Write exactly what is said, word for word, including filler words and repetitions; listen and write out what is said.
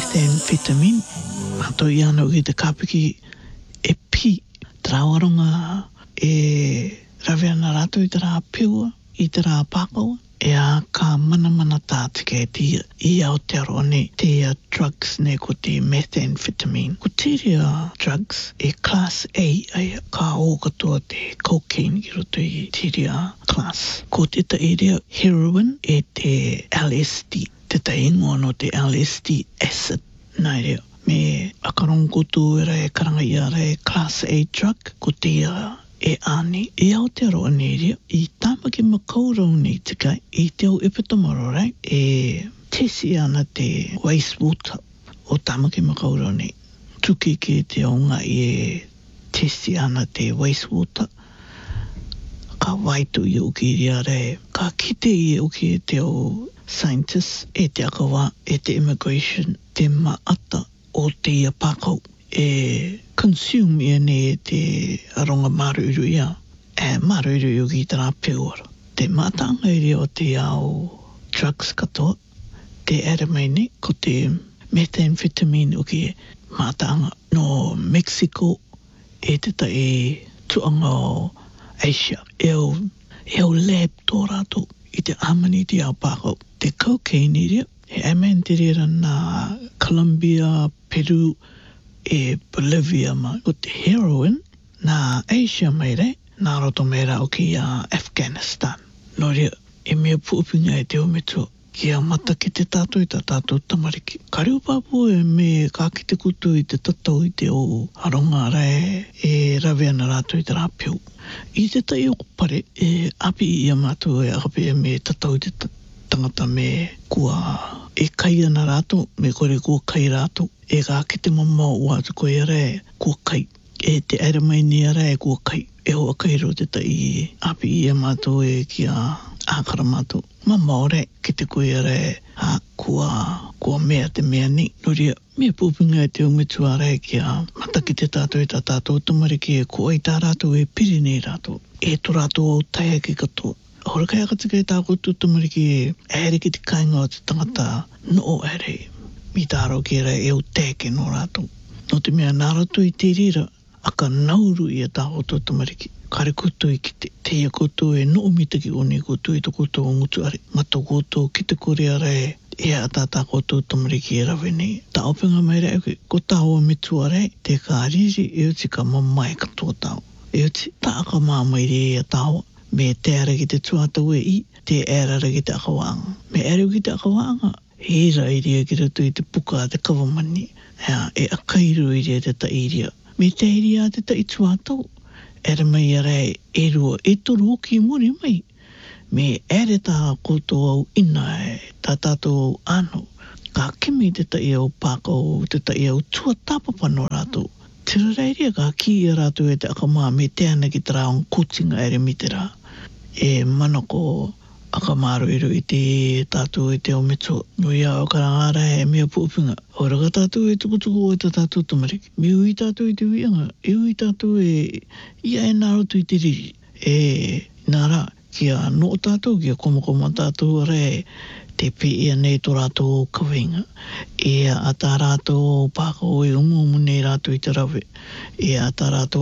methamphetamine. Mato i ana uki te kapiki e pi trawaronga e rawe ana rato i te rā piua, i te rā pākaua. E a ka mana mana tātika e tia i Aotearoa ne te a drugs ne ko te methamphetamine. Ko te rea drugs e class A ai ka o katoa te cocaine ki roto i te rea class. Ko te ta e rea heroin e te L S D. Te ta ingoa no te L S D acid. Nai rea. Me akarong kutu e rea karanga i a rea class A drug. Ko te a e ane, e Aotearoa nei rea, i tāmaki makaurau nei te kai, i te au Ipatamaro, right? E tesi ana te wastewater o tāmaki makaurau nei. Tuki ke te aunga i e tesi ana te wastewater. Ka waitu i uki rea rea, ka kite i uki te au scientist, e te akawa, e te immigration, te maata o te ia pākau. E consume ia ne te aronga maruru ia. E maruru i uki te rā peora. Te mātanga iri o te au drugs katoa. Te aramene ko te methamphetamine uki e mātanga no Mexico e te ta e tuanga o Asia. E au, e au lab tō rātou i te amani te au pākau. Te cocaine iri e amen te rera na Colombia, Peru, e Bolivia ma o te heroin na Asia mai rei, nā roto mai rau ki a Afghanistan. No rea, e mea puupinga e te ometua ki a mata ki te tātou i ta tātou tamariki. Ka reo pāpū e me ka ki te kutu i te tatau i te o aronga rei e rawe ana rātou i te rāpiu. I te tai o pare e api i a mātou e akapi e me tatau i te tangata me kua e kai ana rātou, me kore kua kai rātou. E ka ki te mama o atu koe re kua kai. E te aramaini a re kua kai. E hoa kai ro te tai api i a mātou e ki a ākara mātou. Mama o re ki te koe re a kua, kua mea te mea ni. No rea, mea pūpinga e te umitua re ki a mata ki te tātou e tā tātou tamariki e kua i tā rātou e piri nei rātou. E to rātou au taia ki katoa. Hora kai akatika e tā koutou tamariki e ere ki te kainga o te tangata no ere. Mi tāro ki ere e o tēke no rātou. No te mea nā rātou i te rira, aka nauru i a tā koutou tamariki. Kare koutou i ki te teia koutou e no omitaki o ne koutou i to koutou o ngutu are. Mato koutou ki te kore are e a tā tā koutou tamariki e rawe nei. Tā openga mai rei, ko tā hoa mitu are, te ka riri e uti ka mamai katoa tāo. E uti tā aka māmai re e a tāo. Me te ara ki te tuatau e i, te era ki te akawaanga. Me era ki te akawaanga, he ra iria ki rato i te puka te kawamani. Hea, e akairu iria te ta iria. Me te iria te ta i tuatau, era mai a rei e rua, e toru oki muri mai. Me ere tā koutou au ina e, tā tātou au ano. Ka kimi te ta i au pākau, te ta i au tuatapapa no rātou. Te reiria ka ki i rātou e te akamā me te ana ki te rāong kutinga ere mi te rā. E manako akamaru iru i te tātou i te ometua. Nui au karangara e mea pūpinga. Ora ka tātou e tukutuku o te tātou tamariki. Me ui tātou i te uianga. E ui tātou e ia e nārotu i te riri. E nara ki a no tātou ki a komakoma tātou re te pe ia nei tō rātou kawinga. E a tā rātou pākau e umu umu nei rātou i te rawe. E a tā rātou